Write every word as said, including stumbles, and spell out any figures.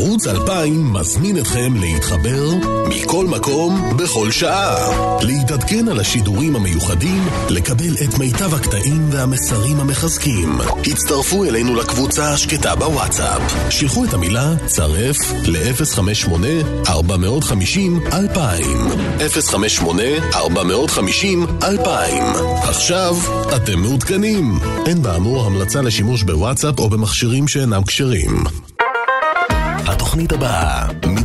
ערוץ אלפיים מזמין אתכם להתחבר מכל מקום בכל שעה, להתעדכן על השידורים המיוחדים, לקבל את מיטב הקטעים והמסרים המחזקים. הצטרפו אלינו לקבוצה השקטה בוואטסאפ. שלחו את המילה צרף ל-אפס חמש שמונה ארבע חמש אפס אלפיים אפס חמש שמונה ארבע חמש אפס אלפיים. עכשיו אתם מעודכנים. אין באמור המלצה לשימוש בוואטסאפ או במכשירים שאינם כשרים. התוכנית הבאה